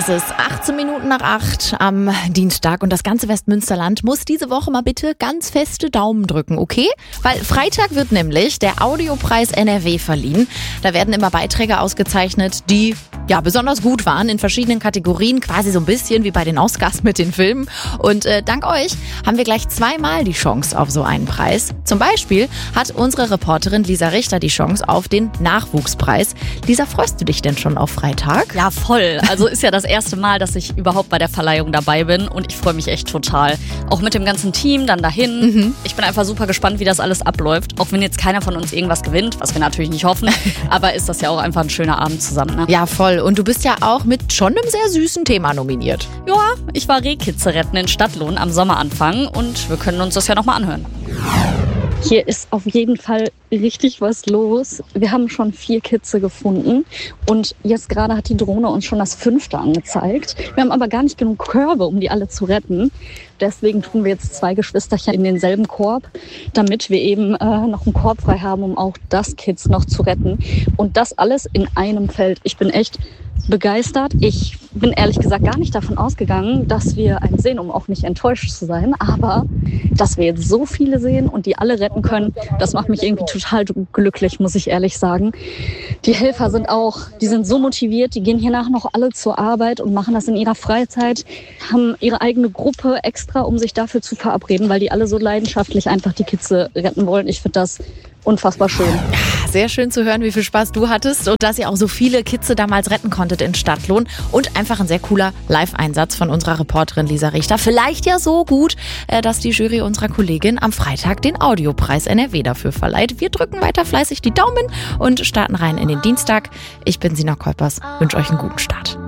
Es ist 18 Minuten nach 8 am Dienstag und das ganze Westmünsterland muss diese Woche mal bitte ganz feste Daumen drücken, okay? Weil Freitag wird nämlich der Audiopreis NRW verliehen. Da werden immer Beiträge ausgezeichnet, die besonders gut waren in verschiedenen Kategorien, quasi so ein bisschen wie bei den Oscars mit den Filmen. Und dank euch haben wir gleich zweimal die Chance auf so einen Preis. Zum Beispiel hat unsere Reporterin Lisa Richter die Chance auf den Nachwuchspreis. Lisa, freust du dich denn schon auf Freitag? Ja, voll. Also ist ja das erste Mal, dass ich überhaupt bei der Verleihung dabei bin und ich freue mich echt total. Auch mit dem ganzen Team dann dahin. Ich bin einfach super gespannt, wie das alles abläuft. Auch wenn jetzt keiner von uns irgendwas gewinnt, was wir natürlich nicht hoffen. Aber ist das ja auch einfach ein schöner Abend zusammen, ne? Ja, voll. Und du bist ja auch mit schon einem sehr süßen Thema nominiert. Ja, ich war Rehkitze retten in Stadtlohn am Sommeranfang und wir können uns das ja nochmal anhören. Hier ist auf jeden Fall richtig was los. Wir haben schon 4 Kitze gefunden und jetzt gerade hat die Drohne uns schon das 5. angezeigt. Wir haben aber gar nicht genug Körbe, um die alle zu retten. Deswegen tun wir jetzt 2 Geschwisterchen in denselben Korb, damit wir eben noch einen Korb frei haben, um auch das Kitz noch zu retten. Und das alles in einem Feld. Ich bin echt begeistert. Ich bin ehrlich gesagt gar nicht davon ausgegangen, dass wir einen sehen, um auch nicht enttäuscht zu sein. Aber dass wir jetzt so viele sehen und die alle retten können, das macht mich irgendwie total glücklich, muss ich ehrlich sagen. Die Helfer die sind so motiviert, die gehen hiernach noch alle zur Arbeit und machen das in ihrer Freizeit, haben ihre eigene Gruppe extra, um sich dafür zu verabreden, weil die alle so leidenschaftlich einfach die Kitze retten wollen. Ich finde das unfassbar schön. Sehr schön zu hören, wie viel Spaß du hattest und dass ihr auch so viele Kitze damals retten konntet in Stadtlohn. Und einfach ein sehr cooler Live-Einsatz von unserer Reporterin Lisa Richter. Vielleicht ja so gut, dass die Jury unserer Kollegin am Freitag den Audiopreis NRW dafür verleiht. Wir drücken weiter fleißig die Daumen und starten rein in den Dienstag. Ich bin Sina Kolpers, wünsche euch einen guten Start.